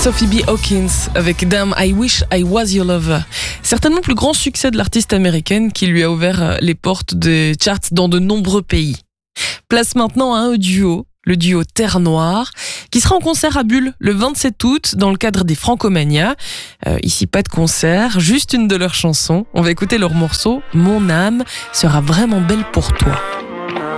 Sophie B. Hawkins avec Damn I Wish I Was Your Lover. Certainement le plus grand succès de l'artiste américaine qui lui a ouvert les portes des charts dans de nombreux pays. Place maintenant à un duo, le duo Terre Noire, qui sera en concert à Bulle le 27 août dans le cadre des Francomania. Ici, pas de concert, juste une de leurs chansons. On va écouter leur morceau « Mon âme sera vraiment belle pour toi ».